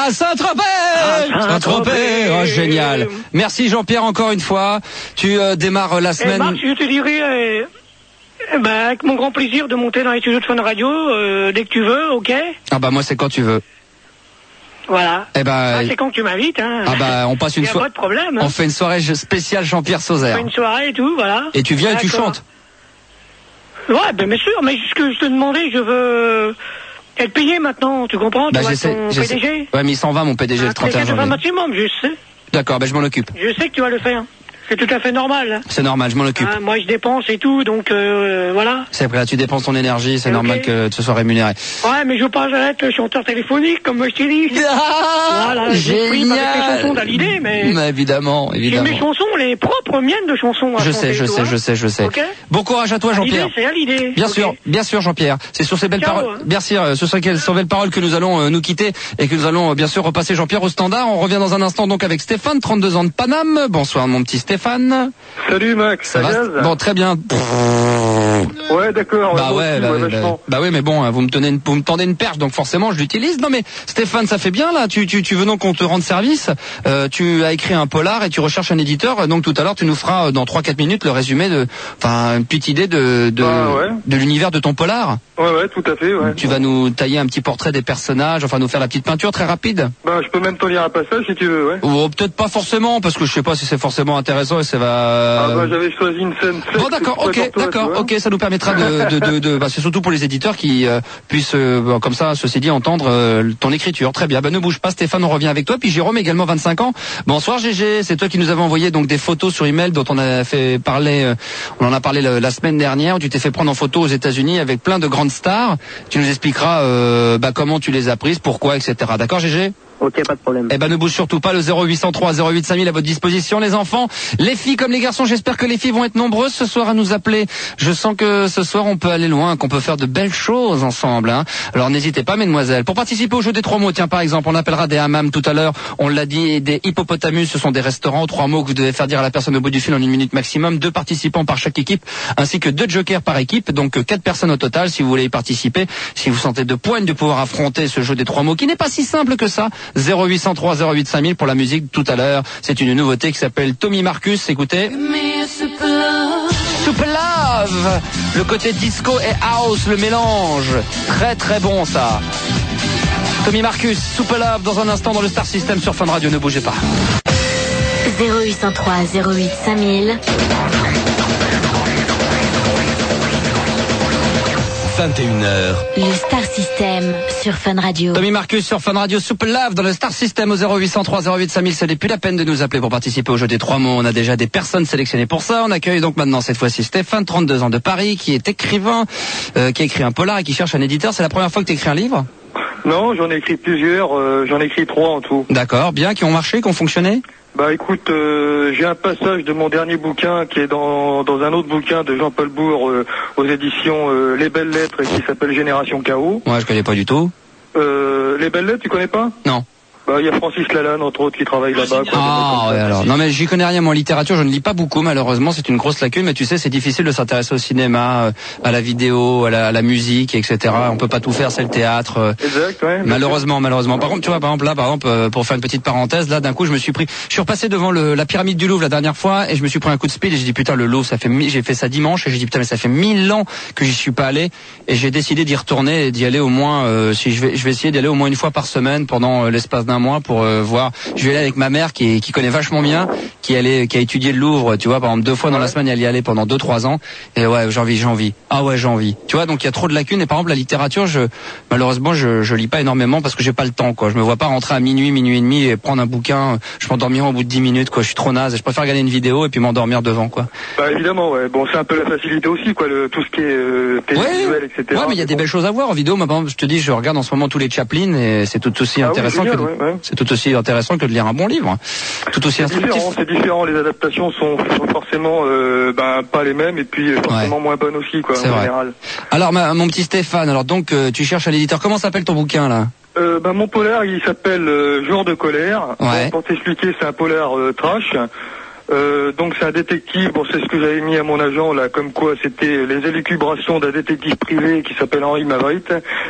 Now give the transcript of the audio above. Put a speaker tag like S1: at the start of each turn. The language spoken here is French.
S1: à Saint-Tropez. Saint-Tropez, oh génial. Merci Jean-Pierre encore une fois. Tu démarres la semaine.
S2: Marc, je te dirai avec mon grand plaisir de monter dans les studios de Fun Radio dès que tu veux, ok?
S1: Ah bah moi c'est quand tu veux.
S2: Voilà.
S1: Eh ben,
S2: c'est quand tu m'invites, hein.
S1: Ah bah, on passe une soirée.
S2: Pas de problème. Hein.
S1: On fait une soirée spéciale Jean-Pierre Sauzère.
S2: On fait une soirée et tout, voilà.
S1: Et tu viens et tu chantes.
S2: Ouais, ben bien sûr, mais ce que je te demandais, je veux être payé maintenant, tu comprends?
S1: Bah,
S2: tu vois, ton PDG.
S1: Ouais, mais il s'en va, mon PDG, le 31 janvier.
S2: Maximum, je sais.
S1: D'accord, ben je m'en occupe.
S2: Je sais que tu vas le faire. C'est tout à fait normal.
S1: C'est normal, je m'en occupe.
S2: Moi, je dépense et tout, donc voilà.
S1: C'est vrai, tu dépenses ton énergie, c'est normal que tu sois rémunéré.
S2: Ouais, mais je veux pas être chanteur téléphonique, comme je t'ai dit.
S1: Voilà, génial.
S2: Avec les chansons d'Hallyday, mais
S1: évidemment.
S2: C'est mes chansons, les propres miennes de chansons.
S1: Je sais.
S2: Okay.
S1: Bon courage à toi, Jean-Pierre.
S2: C'est Hallyday.
S1: Bien sûr, Jean-Pierre. C'est sur ces belles paroles. Bien sûr, sur ces belles paroles que nous allons nous quitter et que nous allons bien sûr repasser Jean-Pierre au standard. On revient dans un instant donc avec Stéphane, 32 ans de Paname. Bonsoir, mon petit Stéphane.
S3: Salut Max,
S1: ça va? Bon, très bien.
S3: Ouais, d'accord.
S1: Bah ouais, mais bon, vous me tendez une perche, donc forcément je l'utilise. Non mais Stéphane, ça fait bien là. Tu veux donc qu'on te rende service. Tu as écrit un polar et tu recherches un éditeur. Donc tout à l'heure, tu nous feras dans 3-4 minutes le résumé une petite idée de l'univers de ton polar.
S3: Ouais, tout à fait. Ouais.
S1: Tu vas nous tailler un petit portrait des personnages, enfin nous faire la petite peinture très rapide.
S3: Bah, je peux même t'en lire un passage si tu veux. Ouais.
S1: Ou peut-être pas forcément, parce que je sais pas si c'est forcément intéressant et ça va.
S3: Ah bah j'avais choisi une scène.
S1: Bon d'accord, ok, ça nous permettra c'est surtout pour les éditeurs qui puissent comme ça, ceci dit, entendre ton écriture. Très bien, ne bouge pas Stéphane, on revient avec toi. Puis Jérôme également 25 ans. Bonsoir GG, c'est toi qui nous avais envoyé donc des photos sur email dont on a fait parler, on en a parlé la semaine dernière, où tu t'es fait prendre en photo aux États-Unis avec plein de grandes stars. Tu nous expliqueras comment tu les as prises, pourquoi, etc. D'accord GG?
S4: Ok, pas de problème.
S1: Eh ben, ne bouge surtout pas, le 0803 08 5000 à votre disposition, les enfants. Les filles comme les garçons, j'espère que les filles vont être nombreuses ce soir à nous appeler. Je sens que ce soir, on peut aller loin, qu'on peut faire de belles choses ensemble, hein. Alors, n'hésitez pas, mesdemoiselles. Pour participer au jeu des 3 mots, tiens, par exemple, on appellera des hammams tout à l'heure. On l'a dit, et des hippopotamus, ce sont des restaurants. 3 mots que vous devez faire dire à la personne au bout du fil en 1 minute maximum. 2 participants par chaque équipe, ainsi que 2 jokers par équipe. Donc, 4 personnes au total, si vous voulez y participer. Si vous sentez de poigne de pouvoir affronter ce jeu des 3 mots, qui n'est pas si simple que ça. 0803 08 5000 pour la musique tout à l'heure. C'est une nouveauté qui s'appelle Tommy Marcus. Écoutez. Super Love. Le côté disco et house, le mélange. Très très bon ça. Tommy Marcus, Super Love dans un instant dans le Star System sur Fun Radio. Ne bougez pas.
S5: 0803 08 5000.
S6: 21h.
S5: Le Star System sur Fun Radio.
S1: Tommy Marcus sur Fun Radio, Super Love dans le Star System au 0803 08 5000. Ce n'est plus la peine de nous appeler pour participer au jeu des 3 mots. On a déjà des personnes sélectionnées pour ça. On accueille donc maintenant cette fois-ci Stéphane, 32 ans de Paris, qui est écrivain, qui a écrit un polar et qui cherche un éditeur. C'est la première fois que tu écris un livre?
S3: Non, j'en ai écrit plusieurs. J'en ai écrit 3 en tout.
S1: D'accord, bien, qui ont marché, qui ont fonctionné?
S3: Bah écoute, j'ai un passage de mon dernier bouquin qui est dans un autre bouquin de Jean-Paul Bourg aux éditions Les Belles Lettres et qui s'appelle Génération Chaos.
S1: Ouais, je connais pas du tout.
S3: Les Belles Lettres, tu connais pas?
S1: Non.
S3: Bah, il y a Francis Lalanne, entre autres, qui travaille là-bas.
S1: Ah, ouais, alors. Non, mais j'y connais rien, moi, en littérature. Je ne lis pas beaucoup, malheureusement. C'est une grosse lacune, mais tu sais, c'est difficile de s'intéresser au cinéma, à la vidéo, à la musique, etc. On peut pas tout faire, c'est le théâtre.
S3: Exact, ouais.
S1: Malheureusement. Par contre, tu vois, par exemple, pour faire une petite parenthèse, là, d'un coup, je suis repassé devant la pyramide du Louvre la dernière fois, et je me suis pris un coup de speed, et j'ai dit, putain, le Louvre, j'ai fait ça dimanche, et j'ai dit, putain, mais ça fait 1000 ans que j'y suis pas allé, et j'ai décidé d'y retourner et d'y aller au moins, je vais essayer d'y aller au moins une fois par semaine pendant l'espace d'un mois pour voir. Je vais aller avec ma mère qui connaît vachement bien, qui a étudié le Louvre, tu vois, par exemple 2 fois dans la semaine, elle y allait pendant 2-3 ans. Et ouais, j'ai envie. Ah ouais, j'ai envie. Tu vois, donc il y a trop de lacunes. Et par exemple, la littérature, malheureusement, je lis pas énormément parce que j'ai pas le temps, quoi. Je me vois pas rentrer à minuit et demi et prendre un bouquin. Je m'endormirai au bout de 10 minutes, quoi. Je suis trop naze. Je préfère regarder une vidéo et puis m'endormir devant, quoi.
S3: Bah évidemment, ouais. Bon, c'est un peu la facilité aussi, quoi. Tout ce qui est télévisuel, etc.
S1: Ouais, mais il y a des belles choses à voir en vidéo. Par exemple, je te dis, je regarde en ce moment tous les Chaplin et c'est tout aussi intéressant que de lire un bon livre. Tout aussi instructif.
S3: C'est différent. Les adaptations sont forcément pas les mêmes et puis forcément moins bonnes aussi, quoi, en général.
S1: Alors, mon petit Stéphane, alors donc tu cherches un éditeur. Comment s'appelle ton bouquin là?
S3: Mon polar, il s'appelle Jour de colère.
S1: Ouais.
S3: Pour t'expliquer, c'est un polar trash. Donc c'est un détective, c'est ce que j'avais mis à mon agent là, comme quoi c'était les élucubrations d'un détective privé qui s'appelle Henri Maveritt.